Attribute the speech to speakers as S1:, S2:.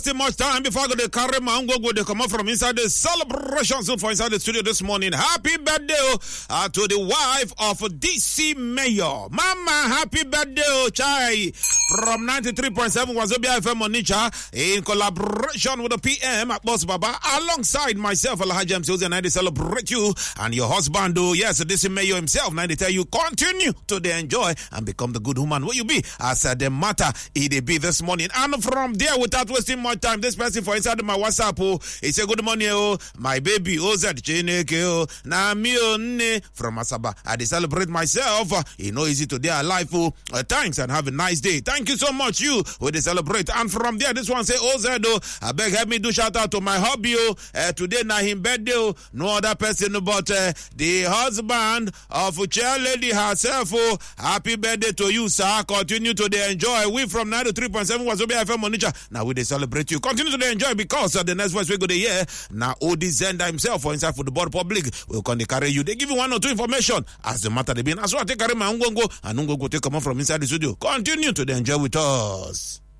S1: Still much time before I go to carry my go to come up from inside the celebration zone for inside the studio this morning. Happy birthday to the wife of DC Mayor. Mama, happy birthday, Chai. From 93.7 Wazobia FM Onitsha in collaboration with the PM at Boss Baba alongside myself, Alhaji MC, and I celebrate you and your husband. Yes, DC Mayor himself. Now they tell you continue to enjoy and become the good woman where you be as the matter it be this morning. And from there, without wasting much time, this person for inside my WhatsApp, he say good morning, my baby, Oz Chineke, na me from Asaba. I celebrate myself. You know, easy today alive. Thanks and have a nice day. Thank you so much. You will celebrate. And from there, this one say Ozedo. I beg help me do shout out to my hubby. Today na him birthday. No other person but the husband of chair lady herself. Happy birthday to you, sir. Continue to enjoy. We from 93.7 Wazobia FM Onitsha. Now we celebrate you. Continue to enjoy because the next voice we go to hear now Odi Zenda himself for inside Football Public will come to carry you. They give you one or two information as the matter they been. As well, I take carry my Ungongo and Ungongo take come on from inside the studio. Continue to enjoy with us.